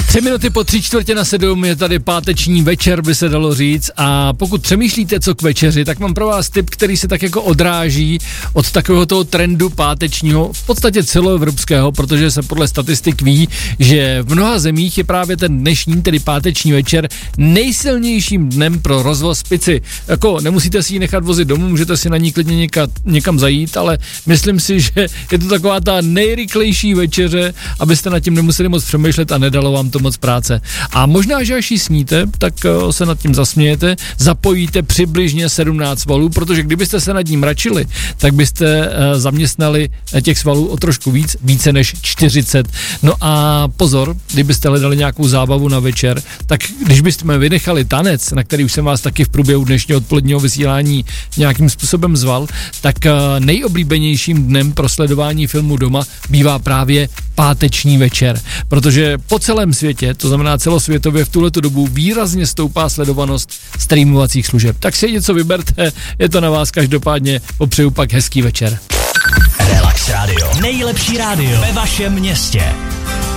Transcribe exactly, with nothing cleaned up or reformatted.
Tři minuty po tři čtvrtě na sedm je tady páteční večer, by se dalo říct, a pokud přemýšlíte, co k večeři, tak mám pro vás tip, který se tak jako odráží od takového toho trendu pátečního, v podstatě celoevropského, protože se podle statistik ví, že v mnoha zemích je právě ten dnešní, tedy páteční večer, nejsilnějším dnem pro rozvoz pici. Jako nemusíte si ji nechat vozit domů, můžete si na ní klidně někat, někam zajít, ale myslím si, že je to taková ta nejrychlejší večeře, abyste nad tím nemuseli moc přemýšlet a nedalo vám to moc práce. A možná, že až ji sníte, tak uh, se nad tím zasmějete, zapojíte přibližně sedmnáct svalů, protože kdybyste se nad ním mračili, tak byste uh, zaměstnali těch svalů o trošku víc, více než čtyřicet. No a pozor, kdybyste hledali nějakou zábavu na večer, tak když byste vynechali tanec, na který už jsem vás taky v průběhu dnešního odpoledního vysílání nějakým způsobem zval, tak uh, nejoblíbenějším dnem pro sledování filmu doma bývá právě páteční večer, protože po celém světě, to znamená celosvětově v tuhletu dobu výrazně stoupá sledovanost streamovacích služeb. Tak si něco vyberte, je to na vás, každopádně popřeju pak hezký večer. Relax Radio. Nejlepší rádio ve vašem městě.